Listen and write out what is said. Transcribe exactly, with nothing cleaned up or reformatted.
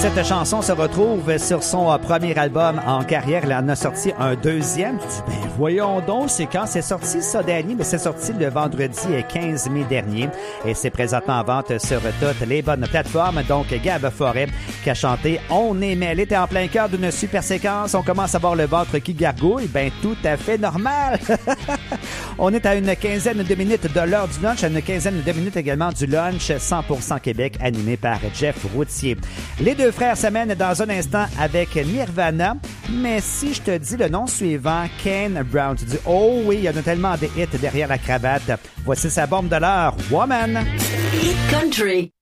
Cette chanson se retrouve sur son euh, premier album en carrière. Elle en a sorti un deuxième. Tu dis, ben voyons donc, c'est quand c'est sorti ça, Danny? Mais c'est sorti le vendredi quinze mai dernier et c'est présentement en vente sur toutes les bonnes plateformes. Donc, Gab Forêt qui a chanté « On est mêlé ». T'es en plein cœur d'une super séquence. On commence à voir le ventre qui gargouille. Ben, tout à fait normal. On est à une quinzaine de minutes de l'heure du lunch, à une quinzaine de minutes également du lunch cent pour cent Québec, animé par Jeff Routier. Les deux frères s'amènent dans un instant avec Nirvana, mais si je te dis le nom suivant, Kane Brown, tu dis « Oh oui, il y en a tellement des hits derrière la cravate. » Voici sa bombe de l'heure, Woman. Hit Country.